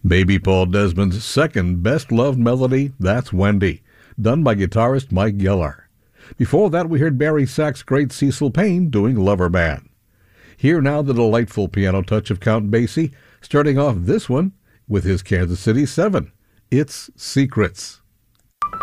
Baby Paul Desmond's second best-loved melody, That's Wendy, done by guitarist Mike Geller. Before that, we heard Barry Sachs' great Cecil Payne doing Lover Man. Here now the delightful piano touch of Count Basie, starting off this one with his Kansas City 7. It's Secrets.